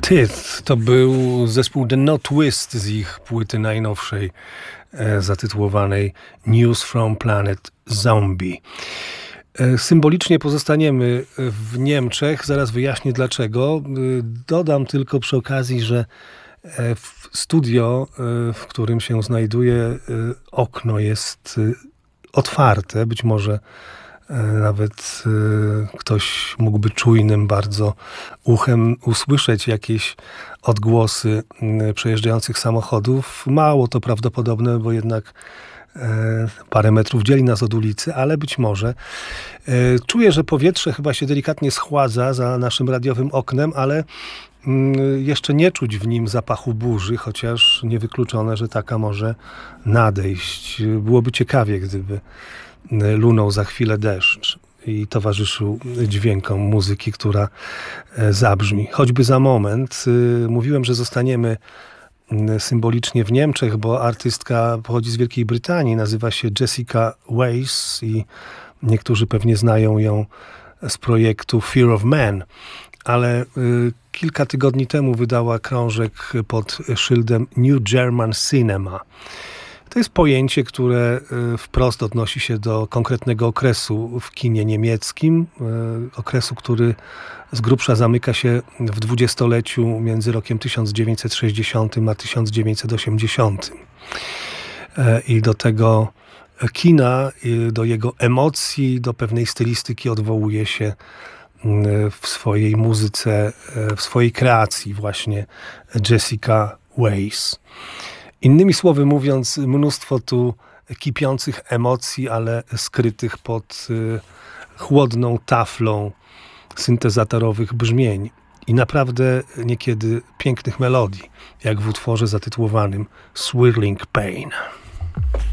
Tith to był zespół The No Twist z ich płyty najnowszej zatytułowanej News from Planet Zombie. Symbolicznie pozostaniemy w Niemczech, zaraz wyjaśnię dlaczego. Dodam tylko przy okazji, że studio, w którym się znajduję, okno jest otwarte. Być może nawet ktoś mógłby czujnym bardzo uchem usłyszeć jakieś odgłosy przejeżdżających samochodów. Mało to prawdopodobne, bo jednak parę metrów dzieli nas od ulicy, ale być może. Czuję, że powietrze chyba się delikatnie schładza za naszym radiowym oknem, ale jeszcze nie czuć w nim zapachu burzy, chociaż niewykluczone, że taka może nadejść. Byłoby ciekawie, gdyby lunął za chwilę deszcz i towarzyszył dźwiękom muzyki, która zabrzmi. Choćby za moment. Mówiłem, że zostaniemy symbolicznie w Niemczech, bo artystka pochodzi z Wielkiej Brytanii, nazywa się Jessica Weiss i niektórzy pewnie znają ją z projektu Fear of Man, ale kilka tygodni temu wydała krążek pod szyldem New German Cinema. To jest pojęcie, które wprost odnosi się do konkretnego okresu w kinie niemieckim, okresu, który z grubsza zamyka się w dwudziestoleciu między rokiem 1960 a 1980. I do tego kina, do jego emocji, do pewnej stylistyki odwołuje się w swojej muzyce, w swojej kreacji właśnie Jessica Weiss. Innymi słowy mówiąc, mnóstwo tu kipiących emocji, ale skrytych pod chłodną taflą syntezatorowych brzmień i naprawdę niekiedy pięknych melodii, jak w utworze zatytułowanym Swirling Pain.